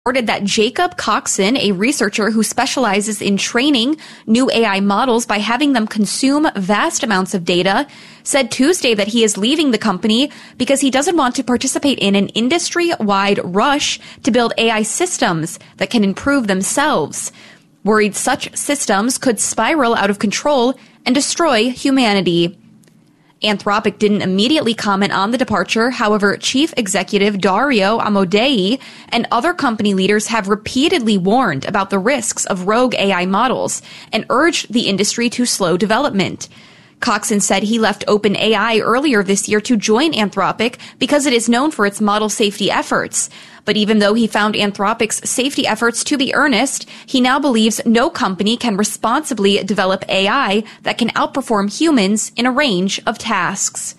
reported that Jacob Coxon, a researcher who specializes in training new AI models by having them consume vast amounts of data, said Tuesday that he is leaving the company because he doesn't want to participate in an industry-wide rush to build AI systems that can improve themselves. Worried such systems could spiral out of control and destroy humanity. Anthropic didn't immediately comment on the departure. However, Chief Executive Dario Amodei and other company leaders have repeatedly warned about the risks of rogue AI models and urged the industry to slow development. Coxon said he left OpenAI earlier this year to join Anthropic because it is known for its model safety efforts. But even though he found Anthropic's safety efforts to be earnest, he now believes no company can responsibly develop AI that can outperform humans in a range of tasks.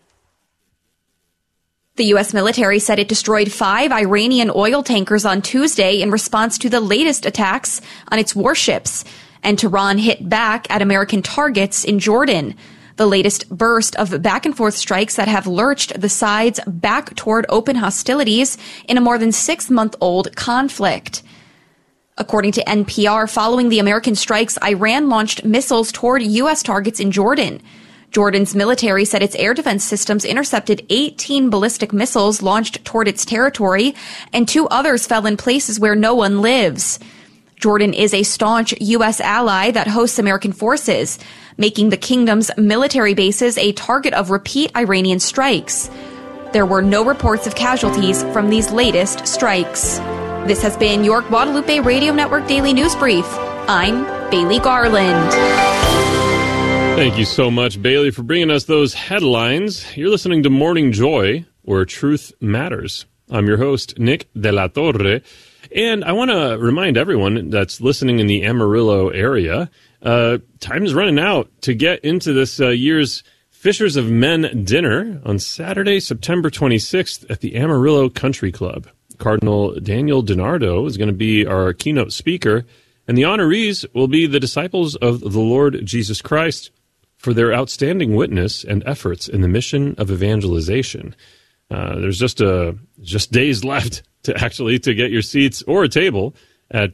The U.S. military said it destroyed 5 Iranian oil tankers on Tuesday in response to the latest attacks on its warships, and Tehran hit back at American targets in Jordan. The latest burst of back-and-forth strikes that have lurched the sides back toward open hostilities in a more than 6-month-old conflict. According to NPR, following the American strikes, Iran launched missiles toward U.S. targets in Jordan. Jordan's military said its air defense systems intercepted 18 ballistic missiles launched toward its territory, and 2 others fell in places where no one lives. Jordan is a staunch U.S. ally that hosts American forces, making the kingdom's military bases a target of repeat Iranian strikes. There were no reports of casualties from these latest strikes. This has been your Guadalupe Radio Network Daily News Brief. I'm Bailey Garland. Thank you so much, Bailey, for bringing us those headlines. You're listening to Morning Joy, where truth matters. I'm your host, Nick De La Torre. And I want to remind everyone that's listening in the Amarillo area, time is running out to get into this year's Fishers of Men dinner on Saturday, September 26th at the Amarillo Country Club. Cardinal Daniel DiNardo is going to be our keynote speaker, and the honorees will be the disciples of the Lord Jesus Christ for their outstanding witness and efforts in the mission of evangelization. There's just days left to get your seats or a table at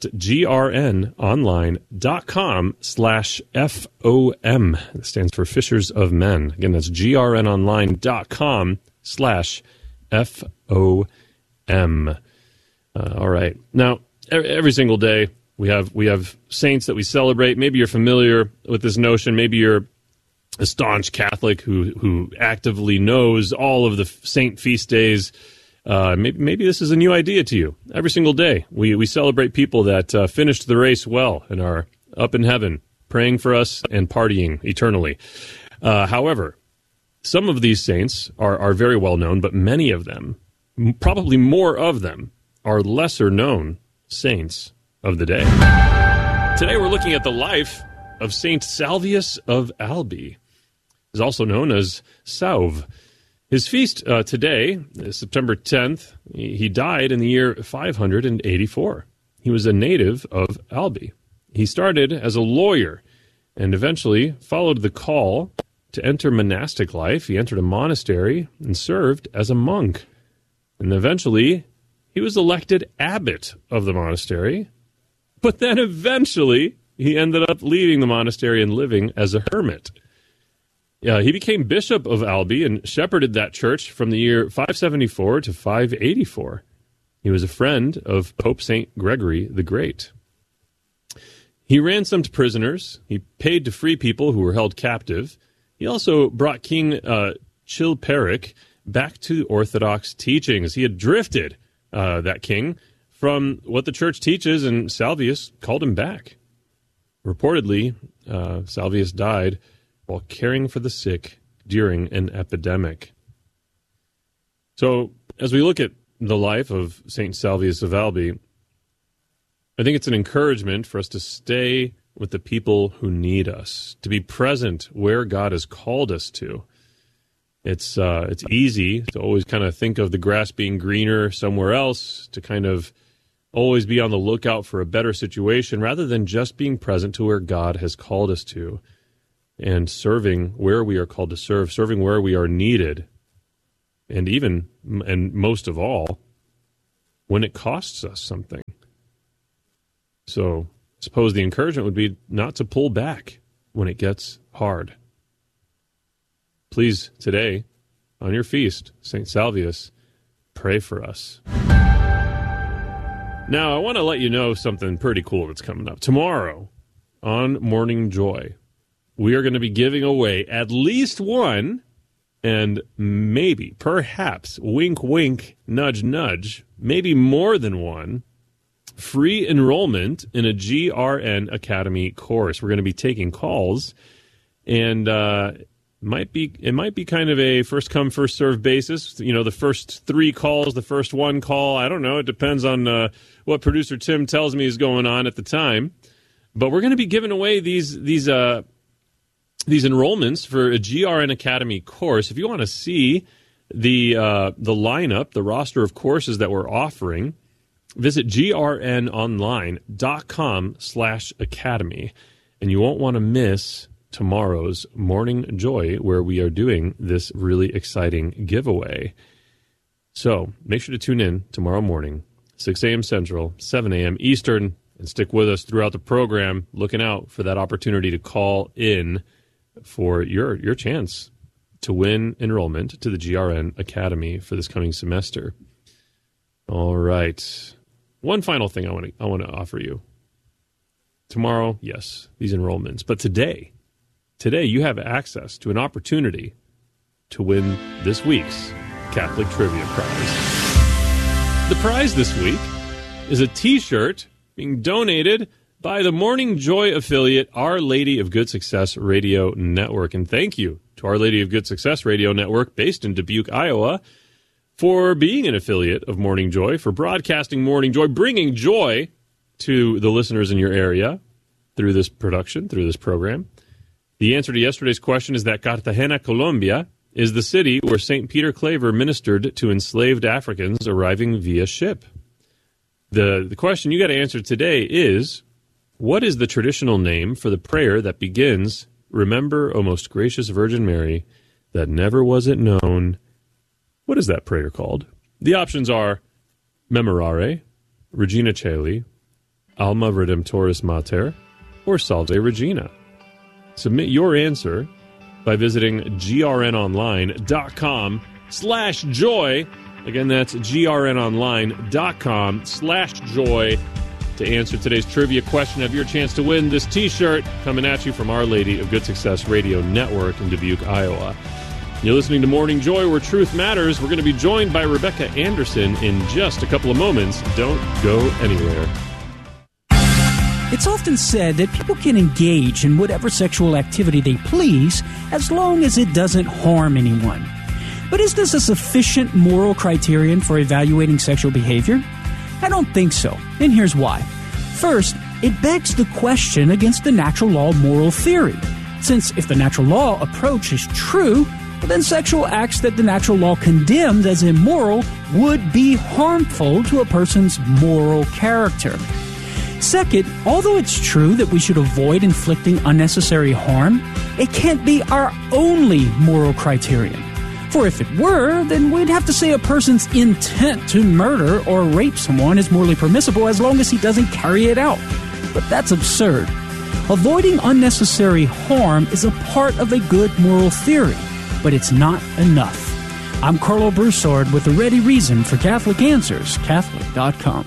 grnonline.com/FOM. That stands for Fishers of Men. Again, that's grnonline.com/FOM. All right. Now, every single day we have saints that we celebrate. Maybe you're familiar with this notion. Maybe you're a staunch Catholic who actively knows all of the saint feast days. Maybe this is a new idea to you. Every single day, we celebrate people that finished the race well and are up in heaven, praying for us and partying eternally. However, some of these saints are very well known, but many of them, probably more of them, are lesser known saints of the day. Today, we're looking at the life of Saint Salvius of Albi. He's also known as Sauve. His feast today is September 10th. He died in the year 584. He was a native of Albi. He started as a lawyer and eventually followed the call to enter monastic life. He entered a monastery and served as a monk. And eventually, he was elected abbot of the monastery. But then eventually, he ended up leaving the monastery and living as a hermit. He became bishop of Albi and shepherded that church from the year 574 to 584. He was a friend of Pope St. Gregory the Great. He ransomed prisoners. He paid to free people who were held captive. He also brought King Chilperic back to Orthodox teachings. He had drifted, that king, from what the church teaches, and Salvius called him back. Reportedly, Salvius died while caring for the sick during an epidemic. So, as we look at the life of St. Salvius of Albi, I think it's an encouragement for us to stay with the people who need us, to be present where God has called us to. It's easy to always kind of think of the grass being greener somewhere else, to kind of always be on the lookout for a better situation, rather than just being present to where God has called us to, and serving where we are called to serve, serving where we are needed, and most of all, when it costs us something. So I suppose the encouragement would be not to pull back when it gets hard. Please, today, on your feast, St. Salvius, pray for us. Now, I want to let you know something pretty cool that's coming up. Tomorrow, on Morning Joy, we are going to be giving away at least one, and maybe, perhaps, wink, wink, nudge, nudge, maybe more than one, free enrollment in a GRN Academy course. We're going to be taking calls, and it might be kind of a first come, first serve basis. You know, the first 3 calls, the first 1 call. I don't know. It depends on what producer Tim tells me is going on at the time. But we're going to be giving away these enrollments for a GRN Academy course. If you want to see the lineup, the roster of courses that we're offering, visit grnonline.com/academy, and you won't want to miss tomorrow's Morning Joy, where we are doing this really exciting giveaway. So make sure to tune in tomorrow morning, 6 a.m. Central, 7 a.m. Eastern, and stick with us throughout the program, looking out for that opportunity to call in for your chance to win enrollment to the GRN Academy for this coming semester. All right. One final thing I want to offer you. Tomorrow, yes, these enrollments. But today you have access to an opportunity to win this week's Catholic Trivia Prize. The prize this week is a T-shirt being donated by the Morning Joy affiliate, Our Lady of Good Success Radio Network. And thank you to Our Lady of Good Success Radio Network, based in Dubuque, Iowa, for being an affiliate of Morning Joy, for broadcasting Morning Joy, bringing joy to the listeners in your area through this production, through this program. The answer to yesterday's question is that Cartagena, Colombia, is the city where St. Peter Claver ministered to enslaved Africans arriving via ship. The question you got to answer today is, what is the traditional name for the prayer that begins, "Remember, O most gracious Virgin Mary, that never was it known"? What is that prayer called? The options are Memorare, Regina Caeli, Alma Redemptoris Mater, or Salve Regina. Submit your answer by visiting grnonline.com/joy. Again, that's grnonline.com/joy to answer today's trivia question. Have your chance to win this T-shirt coming at you from Our Lady of Good Success Radio Network in Dubuque, Iowa. You're listening to Morning Joy, where truth matters. We're going to be joined by Rebecca Anderson in just a couple of moments. Don't go anywhere. It's often said that people can engage in whatever sexual activity they please as long as it doesn't harm anyone. But is this a sufficient moral criterion for evaluating sexual behavior? I don't think so, and here's why. First, it begs the question against the natural law moral theory, since if the natural law approach is true, then sexual acts that the natural law condemned as immoral would be harmful to a person's moral character. Second, although it's true that we should avoid inflicting unnecessary harm, it can't be our only moral criterion. For if it were, then we'd have to say a person's intent to murder or rape someone is morally permissible as long as he doesn't carry it out. But that's absurd. Avoiding unnecessary harm is a part of a good moral theory, but it's not enough. I'm Carlo Broussard with a ready reason for Catholic Answers, Catholic.com.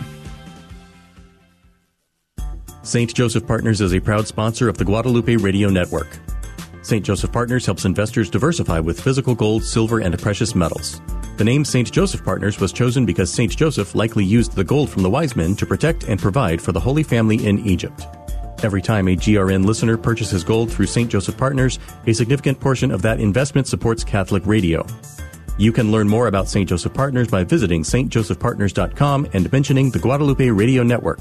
St. Joseph Partners is a proud sponsor of the Guadalupe Radio Network. St. Joseph Partners helps investors diversify with physical gold, silver, and precious metals. The name St. Joseph Partners was chosen because St. Joseph likely used the gold from the wise men to protect and provide for the Holy Family in Egypt. Every time a GRN listener purchases gold through St. Joseph Partners, a significant portion of that investment supports Catholic radio. You can learn more about St. Joseph Partners by visiting stjosephpartners.com and mentioning the Guadalupe Radio Network.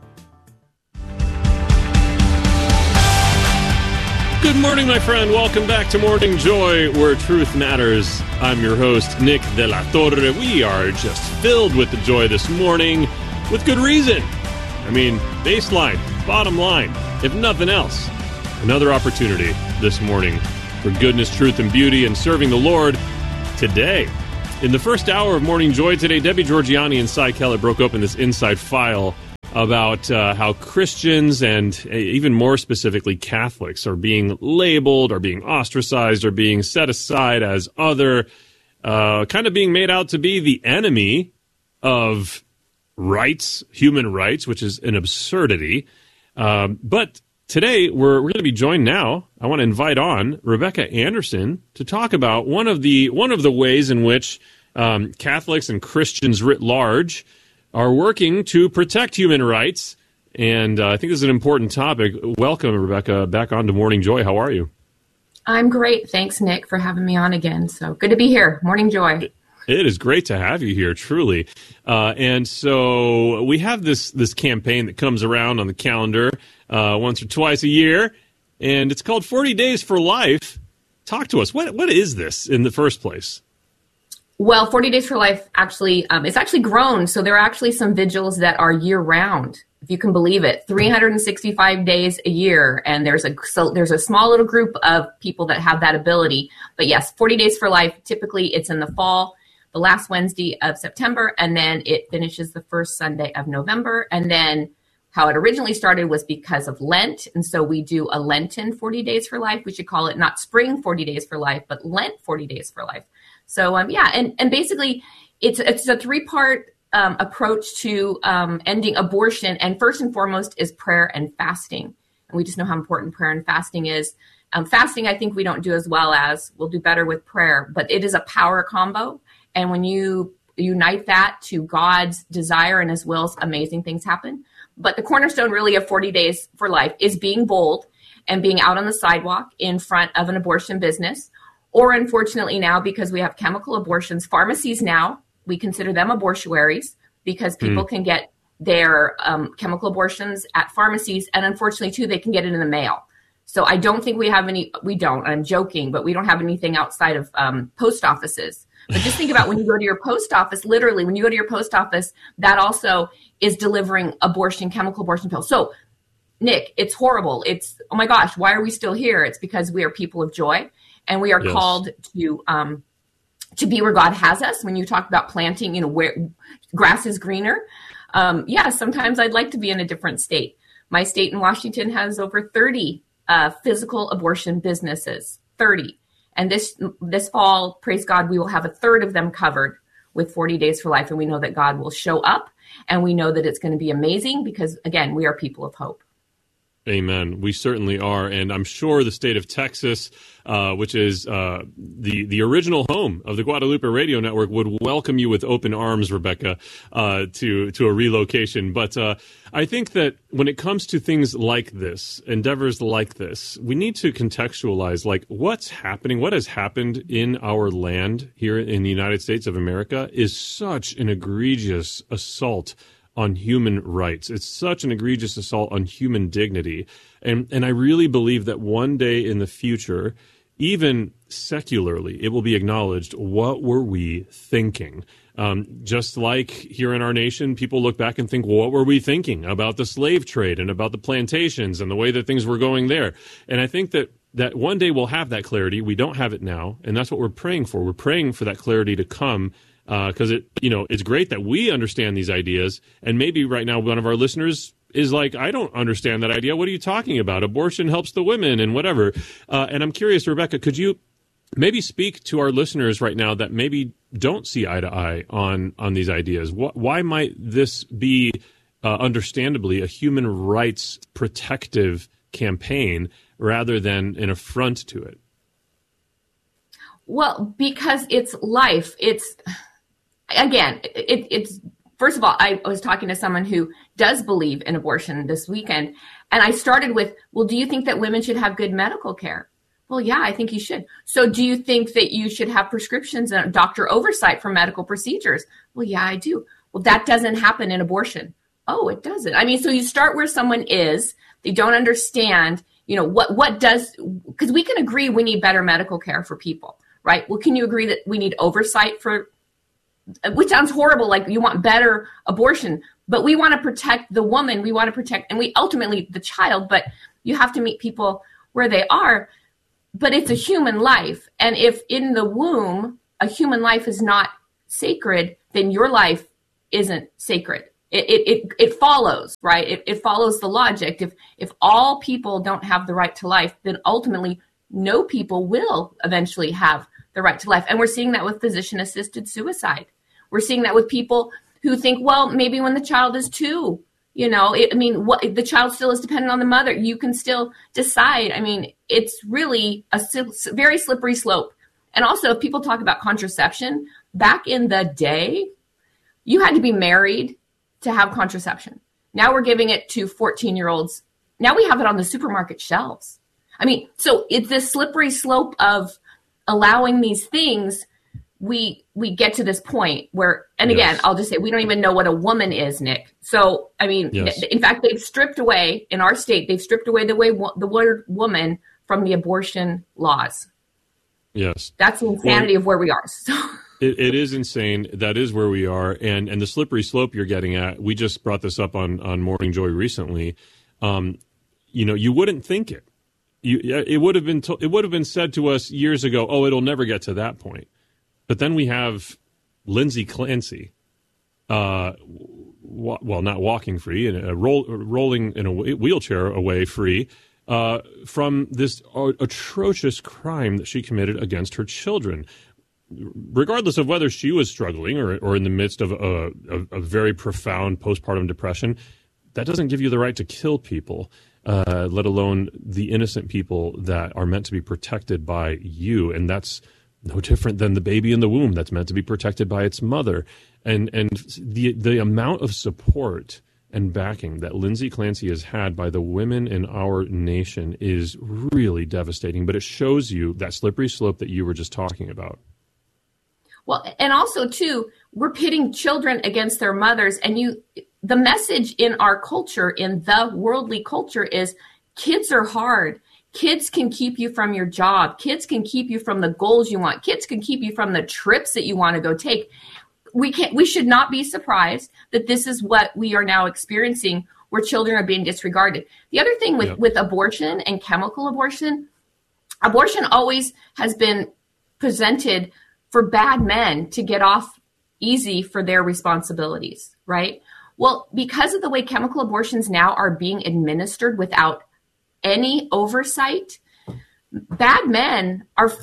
Good morning, my friend. Welcome back to Morning Joy, where truth matters. I'm your host, Nick de la Torre. We are just filled with the joy this morning, with good reason. I mean, baseline, bottom line, if nothing else. Another opportunity this morning for goodness, truth, and beauty and serving the Lord today. In the first hour of Morning Joy today, Debbie Georgianni and Cy Kellett broke open this inside file about how Christians and even more specifically Catholics are being labeled, are being ostracized, are being set aside as other, kind of being made out to be the enemy of rights, human rights, which is an absurdity. But today, we're going to be joined now. I want to invite on Rebecca Anderson to talk about one of the ways in which Catholics and Christians writ large are working to protect human rights. And I think this is an important topic. Welcome, Rebecca, back on to Morning Joy. How are you? I'm great. Thanks, Nick, for having me on again. So good to be here. Morning Joy. It is great to have you here, truly. And so we have this campaign that comes around on the calendar once or twice a year, and it's called 40 Days for Life. Talk to us. What is this in the first place? Well, 40 Days for Life actually, it's actually grown. So there are actually some vigils that are year round, if you can believe it, 365 days a year. And there's a small little group of people that have that ability. But yes, 40 Days for Life, typically it's in the fall, the last Wednesday of September, and then it finishes the first Sunday of November. And then how it originally started was because of Lent. And so we do a Lenten 40 Days for Life. We should call it not Spring 40 Days for Life, but Lent 40 Days for Life. So, and basically it's a three-part approach to ending abortion. And first and foremost is prayer and fasting. And we just know how important prayer and fasting is. Fasting, I think we don't do as well as. We'll do better with prayer, but it is a power combo. And when you unite that to God's desire and his wills, amazing things happen. But the cornerstone really of 40 Days for Life is being bold and being out on the sidewalk in front of an abortion business. Or unfortunately now, because we have chemical abortions, pharmacies now, we consider them abortuaries because people can get their chemical abortions at pharmacies. And unfortunately, too, they can get it in the mail. So I don't think we don't, I'm joking, but we don't have anything outside of post offices. But just think about when you go to your post office, literally, when you go to your post office, that also is delivering chemical abortion pills. So, Nick, it's horrible. It's, oh my gosh, why are we still here? It's because we are people of joy, and we are called to be where God has us. When you talk about planting, where grass is greener. Sometimes I'd like to be in a different state. My state in Washington has over 30 physical abortion businesses, 30. And this fall, praise God, we will have a third of them covered with 40 Days for Life. And we know that God will show up, and we know that it's going to be amazing because, again, we are people of hope. Amen. We certainly are. And I'm sure the state of Texas, which is the original home of the Guadalupe Radio Network, would welcome you with open arms, Rebecca, to a relocation. But I think that when it comes to things like this, endeavors like this, we need to contextualize what's happening, what has happened in our land here in the United States of America is such an egregious assault on human rights. It's such an egregious assault on human dignity. And I really believe that one day in the future, even secularly, it will be acknowledged, what were we thinking? Just like here in our nation, people look back and think, well, what were we thinking about the slave trade and about the plantations and the way that things were going there? And I think that one day we'll have that clarity. We don't have it now, and that's what we're praying for. We're praying for that clarity to come. Because it's great that we understand these ideas, and maybe right now one of our listeners is like, I don't understand that idea. What are you talking about? Abortion helps the women and whatever. And I'm curious, Rebecca, could you maybe speak to our listeners right now that maybe don't see eye to eye on these ideas? Why might this be, understandably, a human rights protective campaign rather than an affront to it? Well, because it's life. It's first of all, I was talking to someone who does believe in abortion this weekend, and I started with, well, do you think that women should have good medical care? Well, yeah, I think you should. So do you think that you should have prescriptions and doctor oversight for medical procedures? Well, yeah, I do. Well, that doesn't happen in abortion. Oh, it doesn't. I mean, so you start where someone is, they don't understand, what does, because we can agree we need better medical care for people, right? Well, can you agree that we need oversight for, which sounds horrible, like you want better abortion, but we want to protect the woman, we want to protect, and we ultimately the child, but you have to meet people where they are. But it's a human life. And if in the womb, a human life is not sacred, then your life isn't sacred. It follows, right? It follows the logic. If all people don't have the right to life, then ultimately no people will eventually have the right to life. And we're seeing that with physician-assisted suicide. We're seeing that with people who think, well, maybe when the child is 2, the child still is dependent on the mother. You can still decide. I mean, it's really a very slippery slope. And also, if people talk about contraception, back in the day, you had to be married to have contraception. Now we're giving it to 14-year-olds. Now we have it on the supermarket shelves. I mean, so it's this slippery slope of allowing these things. We get to this point where, and again, I'll just say, we don't even know what a woman is, Nick. So, I mean, in fact, they've stripped away, in our state, they've stripped away the word woman from the abortion laws. Yes. That's the insanity of where we are. So. It is insane. That is where we are. And the slippery slope you're getting at, we just brought this up on Morning Joy recently. You wouldn't think it. It would have been said to us years ago, oh, it'll never get to that point. But then we have Lindsay Clancy, not walking free, and rolling in a wheelchair away free from this atrocious crime that she committed against her children. Regardless of whether she was struggling or in the midst of a very profound postpartum depression, that doesn't give you the right to kill people, let alone the innocent people that are meant to be protected by you. And that's no different than the baby in the womb that's meant to be protected by its mother. And the amount of support and backing that Lindsay Clancy has had by the women in our nation is really devastating. But it shows you that slippery slope that you were just talking about. Well, and also, too, we're pitting children against their mothers. And the message in our culture, in the worldly culture, is kids are hard. Kids can keep you from your job. Kids can keep you from the goals you want. Kids can keep you from the trips that you want to go take. We should not be surprised that this is what we are now experiencing, where children are being disregarded. The other thing with abortion and chemical abortion always has been presented for bad men to get off easy for their responsibilities, right? Well, because of the way chemical abortions now are being administered without any oversight, bad men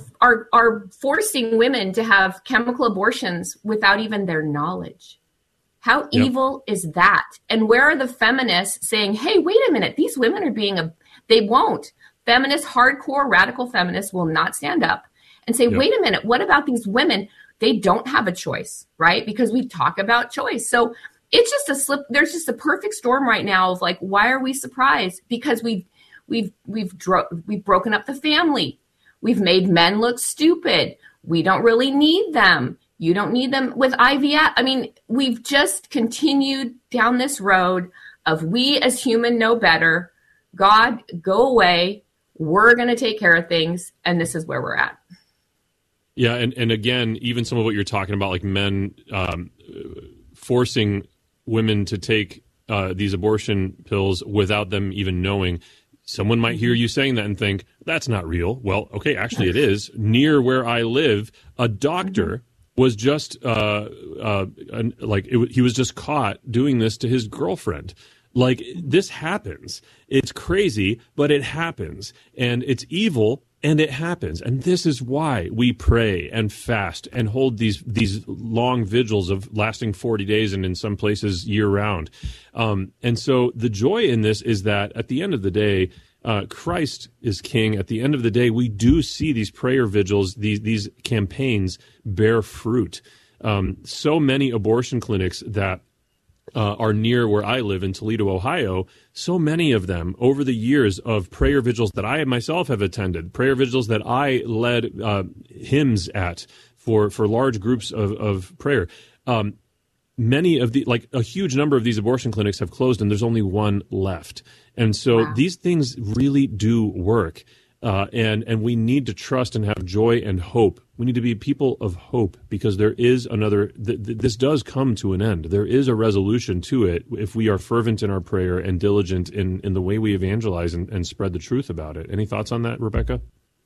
are forcing women to have chemical abortions without even their knowledge. How evil is that? And where are the feminists saying, hey, wait a minute, these women are they won't. Feminists, hardcore radical feminists will not stand up and say, wait a minute, what about these women? They don't have a choice, right? Because we talk about choice. So it's just there's just a perfect storm right now of like, why are we surprised? Because we've broken up the family. We've made men look stupid. We don't really need them. You don't need them with IVF. I mean, we've just continued down this road of we as human know better. God, go away. We're going to take care of things. And this is where we're at. Yeah, and again, even some of what you're talking about, like men forcing women to take these abortion pills without them even knowing. Someone might hear you saying that and think, that's not real. Well, okay, actually it is. Near where I live, a doctor was just, he was just caught doing this to his girlfriend. Like, this happens. It's crazy, but it happens. And it's evil, and it happens. And this is why we pray and fast and hold these long vigils of lasting 40 days and in some places year round. And so the joy in this is that at the end of the day, Christ is king. At the end of the day, we do see these prayer vigils, these campaigns bear fruit. So many abortion clinics that are near where I live in Toledo, Ohio, so many of them over the years of prayer vigils that I myself have attended, prayer vigils that I led hymns at for large groups of prayer. Many of a huge number of these abortion clinics have closed and there's only one left. And so these things really do work. And we need to trust and have joy and hope. We need to be people of hope because there is this does come to an end. There is a resolution to it if we are fervent in our prayer and diligent in the way we evangelize and spread the truth about it. Any thoughts on that, Rebecca?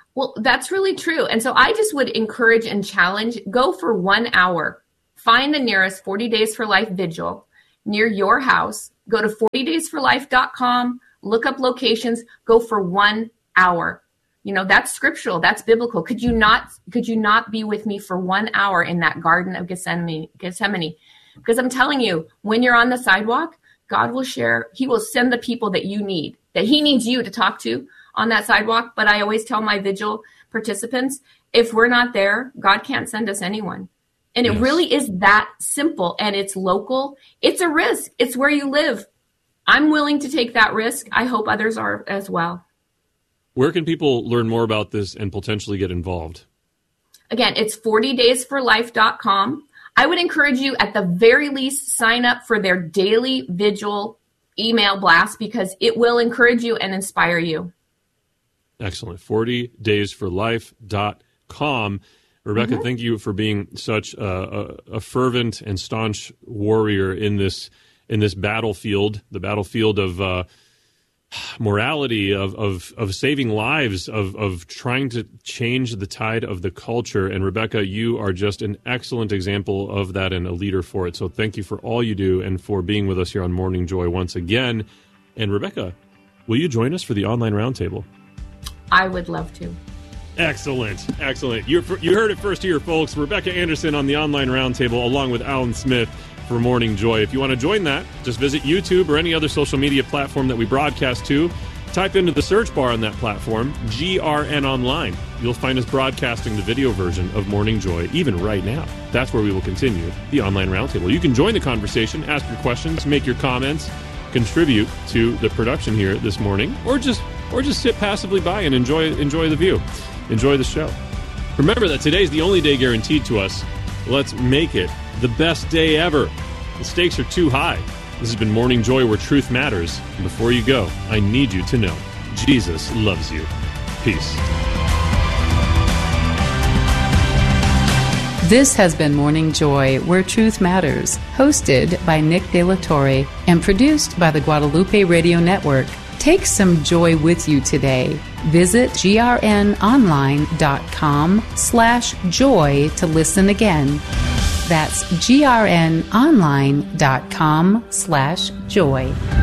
Well, that's really true. And so I just would encourage and challenge, go for 1 hour. Find the nearest 40 Days for Life vigil near your house. Go to 40daysforlife.com, look up locations, go for 1 hour. You know, that's scriptural, that's biblical. Could you not be with me for 1 hour in that Garden of Gethsemane? Because I'm telling you, when you're on the sidewalk, God will share, he will send the people that you need, that he needs you to talk to on that sidewalk. But I always tell my vigil participants, if we're not there, God can't send us anyone. And it really is that simple, and it's local. It's a risk. It's where you live. I'm willing to take that risk. I hope others are as well. Where can people learn more about this and potentially get involved? Again, it's 40daysforlife.com. I would encourage you at the very least sign up for their daily vigil email blast, because it will encourage you and inspire you. Excellent. 40daysforlife.com. Rebecca, thank you for being such a fervent and staunch warrior in this battlefield, the battlefield of morality, of saving lives, of trying to change the tide of the culture. And Rebecca, you are just an excellent example of that and a leader for it. So thank you for all you do and for being with us here on Morning Joy once again. And Rebecca, will you join us for the online roundtable? I would love to. Excellent. You heard it first here, folks. Rebecca Anderson on the online roundtable, along with Alan Smith for Morning Joy. If you want to join that, just visit YouTube or any other social media platform that we broadcast to. Type into the search bar on that platform, GRN Online. You'll find us broadcasting the video version of Morning Joy, even right now. That's where we will continue the online roundtable. You can join the conversation, ask your questions, make your comments, contribute to the production here this morning, or just sit passively by and enjoy the view. Enjoy the show. Remember that today's the only day guaranteed to us. Let's make it the best day ever. The stakes are too high. This has been Morning Joy, where truth matters. And before you go, I need you to know Jesus loves you. Peace. This has been Morning Joy, where truth matters, hosted by Nick De La Torre and produced by the Guadalupe Radio Network. Take some joy with you today. Visit grnonline.com/joy to listen again. That's grnonline.com/joy.